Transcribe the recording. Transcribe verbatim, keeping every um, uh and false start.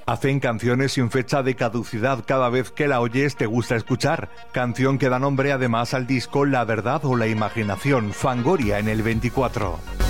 Hacen canciones sin fecha de caducidad. Cada vez que la oyes te gusta escuchar. Canción que da nombre además al disco La Verdad o la Imaginación, Fangoria en el veinticuatro.